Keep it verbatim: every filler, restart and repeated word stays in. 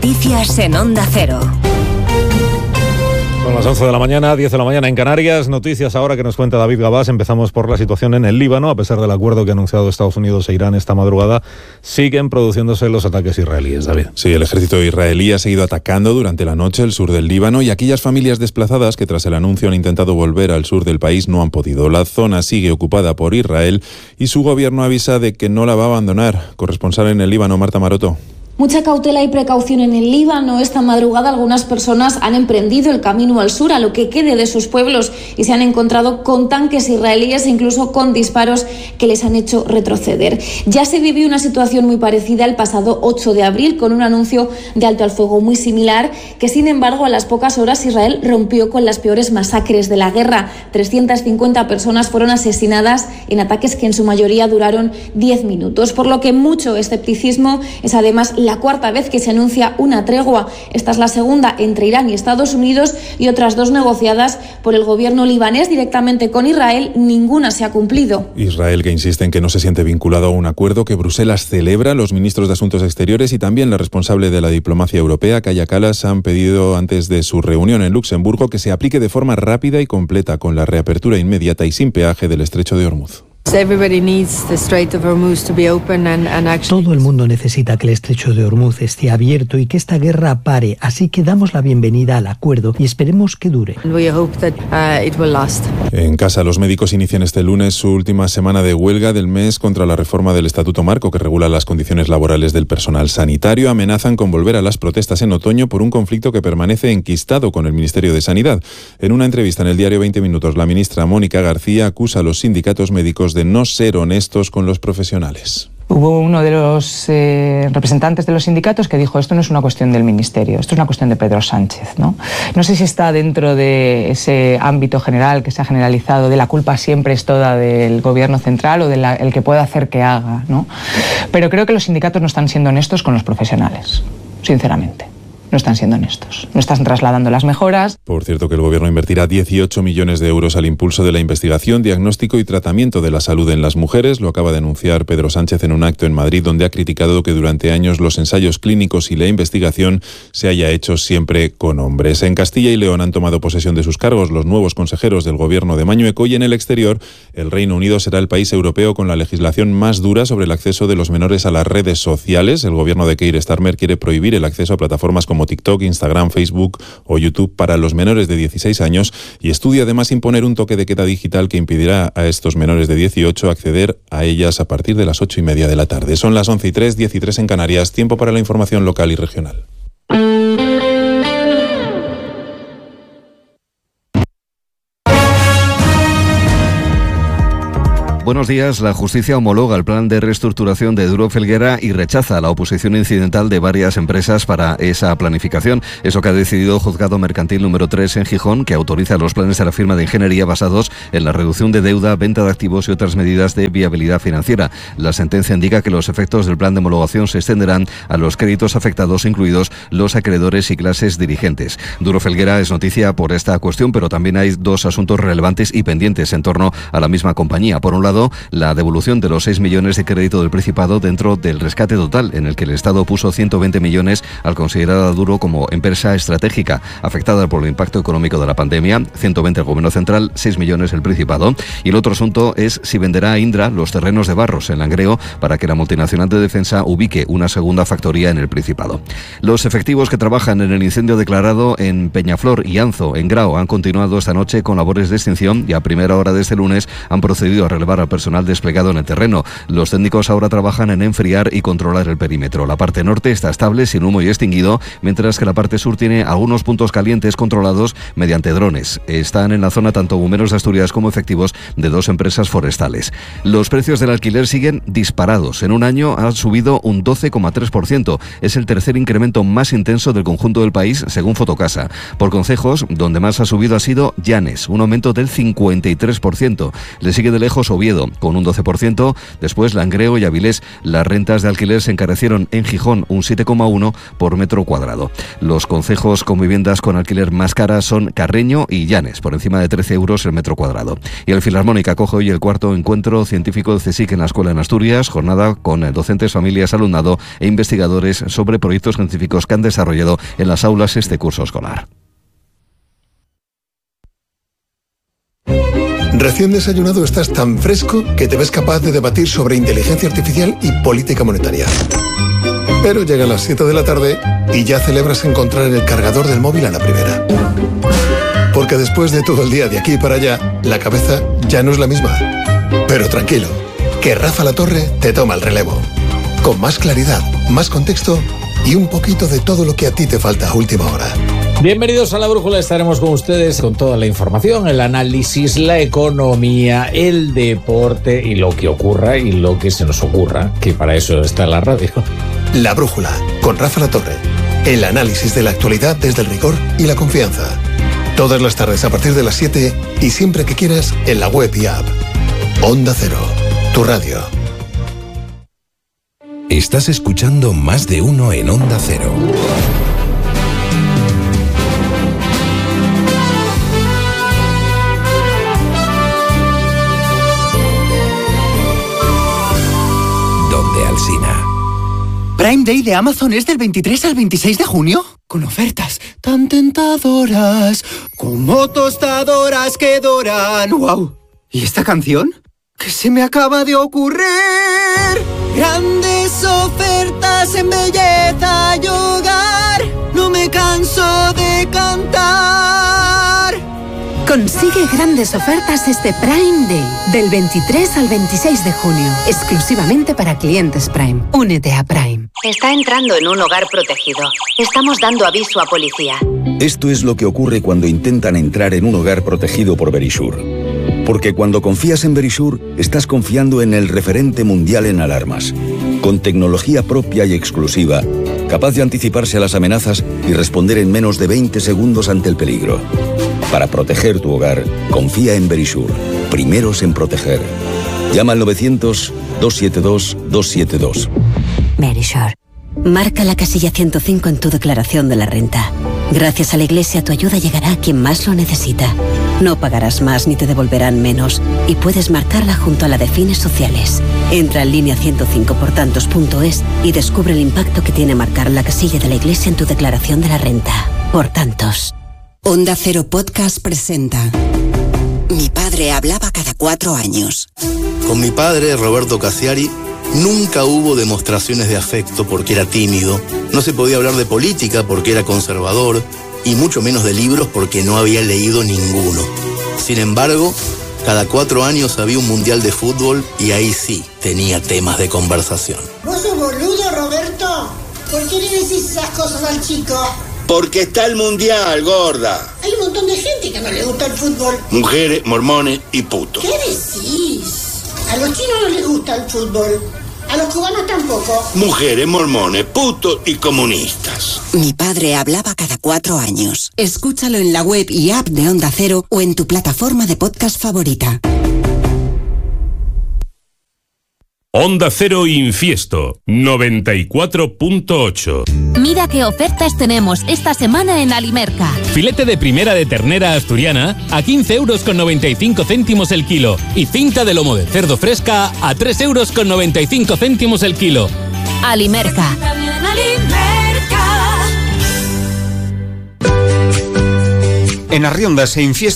Noticias en Onda Cero. Son las once de la mañana, diez de la mañana en Canarias. Noticias ahora que nos cuenta David Gabás. Empezamos por la situación en el Líbano. A pesar del acuerdo que ha anunciado Estados Unidos e Irán esta madrugada, siguen produciéndose los ataques israelíes, David. Sí, el ejército israelí ha seguido atacando durante la noche el sur del Líbano y aquellas familias desplazadas que tras el anuncio han intentado volver al sur del país no han podido. La zona sigue ocupada por Israel y su gobierno avisa de que no la va a abandonar. Corresponsal en el Líbano, Marta Maroto. Mucha cautela y precaución en el Líbano. Esta madrugada algunas personas han emprendido el camino al sur, a lo que quede de sus pueblos, y se han encontrado con tanques israelíes e incluso con disparos que les han hecho retroceder. Ya se vivió una situación muy parecida el pasado ocho de abril, con un anuncio de alto al fuego muy similar, que sin embargo a las pocas horas Israel rompió con las peores masacres de la guerra. trescientas cincuenta personas fueron asesinadas en ataques que en su mayoría duraron diez minutos, por lo que mucho escepticismo. Es además la cuarta vez que se anuncia una tregua. Esta es la segunda entre Irán y Estados Unidos y otras dos negociadas por el gobierno libanés directamente con Israel. Ninguna se ha cumplido. Israel, que insiste en que no se siente vinculado a un acuerdo que Bruselas celebra. Los ministros de Asuntos Exteriores y también la responsable de la diplomacia europea, Kaja Kallas, han pedido antes de su reunión en Luxemburgo que se aplique de forma rápida y completa con la reapertura inmediata y sin peaje del estrecho de Hormuz. Todo el mundo necesita que el estrecho de Hormuz esté abierto y que esta guerra pare, así que damos la bienvenida al acuerdo y esperemos que dure. En casa, los médicos inician este lunes su última semana de huelga del mes contra la reforma del Estatuto Marco que regula las condiciones laborales del personal sanitario. Amenazan con volver a las protestas en otoño por un conflicto que permanece enquistado con el Ministerio de Sanidad. En una entrevista en el diario veinte minutos, la ministra Mónica García acusa a los sindicatos médicos de no ser honestos con los profesionales. Hubo uno de los eh, representantes de los sindicatos que dijo: esto no es una cuestión del Ministerio, esto es una cuestión de Pedro Sánchez, ¿no? No sé si está dentro de ese ámbito general que se ha generalizado de la culpa siempre es toda del gobierno central o del el que pueda hacer que haga, ¿no? Pero creo que los sindicatos no están siendo honestos con los profesionales, sinceramente. No están siendo honestos, no están trasladando las mejoras. Por cierto, que el gobierno invertirá dieciocho millones de euros al impulso de la investigación, diagnóstico y tratamiento de la salud en las mujeres. Lo acaba de anunciar Pedro Sánchez en un acto en Madrid, donde ha criticado que durante años los ensayos clínicos y la investigación se haya hecho siempre con hombres. En Castilla y León han tomado posesión de sus cargos los nuevos consejeros del gobierno de Mañueco, y en el exterior el Reino Unido será el país europeo con la legislación más dura sobre el acceso de los menores a las redes sociales. El gobierno de Keir Starmer quiere prohibir el acceso a plataformas como TikTok, Instagram, Facebook o YouTube para los menores de dieciséis años, y estudia además imponer un toque de queda digital que impedirá a estos menores de dieciocho acceder a ellas a partir de las ocho y media de la tarde. Son las once y tres, diez y tres en Canarias. Tiempo para la información local y regional. Buenos días. La justicia homologa el plan de reestructuración de Duro Felguera y rechaza la oposición incidental de varias empresas para esa planificación. Eso que ha decidido el Juzgado Mercantil número tres en Gijón, que autoriza los planes de la firma de ingeniería basados en la reducción de deuda, venta de activos y otras medidas de viabilidad financiera. La sentencia indica que los efectos del plan de homologación se extenderán a los créditos afectados, incluidos los acreedores y clases dirigentes. Duro Felguera es noticia por esta cuestión, pero también hay dos asuntos relevantes y pendientes en torno a la misma compañía. Por un lado, la devolución de los seis millones de crédito del Principado dentro del rescate total, en el que el Estado puso ciento veinte millones al considerar a Duro como empresa estratégica afectada por el impacto económico de la pandemia, ciento veinte el Gobierno Central, seis millones el Principado. Y el otro asunto es si venderá a Indra los terrenos de Barros en Langreo para que la multinacional de defensa ubique una segunda factoría en el Principado. Los efectivos que trabajan en el incendio declarado en Peñaflor y Anzo, en Grao, han continuado esta noche con labores de extinción y a primera hora de este lunes han procedido a relevar al personal desplegado en el terreno. Los técnicos ahora trabajan en enfriar y controlar el perímetro. La parte norte está estable, sin humo y extinguido, mientras que la parte sur tiene algunos puntos calientes controlados mediante drones. Están en la zona tanto bomberos de Asturias como efectivos de dos empresas forestales. Los precios del alquiler siguen disparados. En un año han subido un doce coma tres por ciento. Es el tercer incremento más intenso del conjunto del país, según Fotocasa. Por concejos, donde más ha subido ha sido Llanes, un aumento del cincuenta y tres por ciento. Le sigue de lejos Oviedo, Oviedo con un doce por ciento. Después Langreo y Avilés. Las rentas de alquiler se encarecieron en Gijón un siete coma uno por metro cuadrado. Los concejos con viviendas con alquiler más caras son Carreño y Llanes, por encima de trece euros el metro cuadrado. Y el Filarmónica acoge hoy el cuarto encuentro científico de CSIC en la escuela en Asturias, jornada con docentes, familias, alumnado e investigadores sobre proyectos científicos que han desarrollado en las aulas este curso escolar. Recién desayunado estás tan fresco que te ves capaz de debatir sobre inteligencia artificial y política monetaria. Pero llegan las siete de la tarde y ya celebras encontrar el cargador del móvil a la primera. Porque después de todo el día de aquí para allá, la cabeza ya no es la misma. Pero tranquilo, que Rafa La Torre te toma el relevo. Con más claridad, más contexto y un poquito de todo lo que a ti te falta a última hora. Bienvenidos a La Brújula, estaremos con ustedes con toda la información, el análisis, la economía, el deporte y lo que ocurra y lo que se nos ocurra, que para eso está la radio. La Brújula, con Rafa La Torre. El análisis de la actualidad desde el rigor y la confianza. Todas las tardes a partir de las siete y siempre que quieras en la web y app. Onda Cero, tu radio. Estás escuchando Más de Uno en Onda Cero. Donde Alsina. Prime Day de Amazon es del veintitrés al veintiséis de junio, con ofertas tan tentadoras como tostadoras que doran. ¡Wow! ¿Y esta canción? ¿Qué se me acaba de ocurrir? Grandes ofertas en belleza y hogar. No me canso de cantar. Consigue grandes ofertas este Prime Day, del veintitrés al veintiséis de junio, exclusivamente para clientes Prime. Únete a Prime. Está entrando en un hogar protegido. Estamos dando aviso a policía. Esto es lo que ocurre cuando intentan entrar en un hogar protegido por Verisure. Porque cuando confías en Verisure, estás confiando en el referente mundial en alarmas. Con tecnología propia y exclusiva, capaz de anticiparse a las amenazas y responder en menos de veinte segundos ante el peligro. Para proteger tu hogar, confía en Verisure. Primeros en proteger. Llama al novecientos, dos siete dos, dos siete dos. Verisure. Marca la casilla ciento cinco en tu declaración de la renta. Gracias a la Iglesia, tu ayuda llegará a quien más lo necesita. No pagarás más ni te devolverán menos. Y puedes marcarla junto a la de fines sociales. Entra en línea ciento cinco por tantos punto es y descubre el impacto que tiene marcar la casilla de la Iglesia en tu declaración de la renta. Por tantos. Onda Cero Podcast presenta Mi padre hablaba cada cuatro años. Con mi padre, Roberto Cassiari, nunca hubo demostraciones de afecto porque era tímido, no se podía hablar de política porque era conservador, y mucho menos de libros porque no había leído ninguno. Sin embargo, cada cuatro años había un mundial de fútbol y ahí sí tenía temas de conversación. ¿Vos sos boludo, Roberto? ¿Por qué le decís esas cosas al chico? Porque está el mundial, gorda. Hay un montón de gente que no le gusta el fútbol. Mujeres, mormones y putos. ¿Qué decís? A los chinos no les gusta el fútbol. A los cubanos tampoco. Mujeres, mormones, putos y comunistas. Mi padre hablaba cada cuatro años. Escúchalo en la web y app de Onda Cero o en tu plataforma de podcast favorita. Onda Cero Infiesto, noventa y cuatro punto ocho. Mira qué ofertas tenemos esta semana en Alimerca. Filete de primera de ternera asturiana a quince euros con noventa y cinco céntimos el kilo. Y cinta de lomo de cerdo fresca a tres euros con noventa y cinco céntimos el kilo. Alimerca. En Arrionda se infiesta